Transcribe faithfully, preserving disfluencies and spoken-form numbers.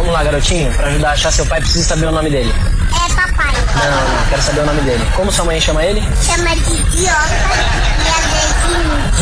Vamos lá, garotinho. Pra ajudar a achar seu pai, precisa saber o nome dele. É papai. Não, não, quero saber o nome dele. Como sua mãe chama ele? Chama de idiota e às vezes